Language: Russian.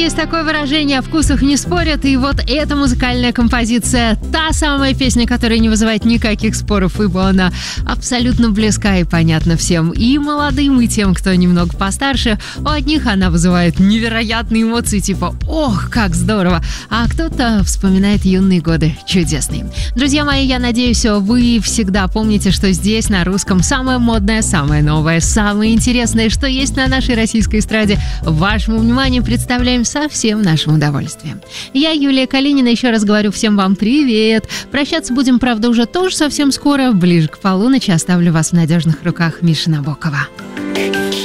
есть такое выражение: о вкусах не спорят. И вот эта музыкальная композиция — та самая песня, которая не вызывает никаких споров, ибо она абсолютно близка и понятна всем, и молодым, и тем, кто немного постарше. У одних она вызывает невероятные эмоции, типа «Ох, как здорово!», а кто-то вспоминает юные годы чудесные. Друзья мои, я надеюсь, вы всегда помните, что здесь на русском самое модное, самое новое, самое интересное, что есть на нашей российской эстраде, вашему вниманию представляем со всем нашим удовольствием. Я, Юлия Калинина, еще раз говорю всем вам привет. Прощаться будем, правда, уже тоже совсем скоро. Ближе к полуночи оставлю вас в надежных руках Миши Набокова.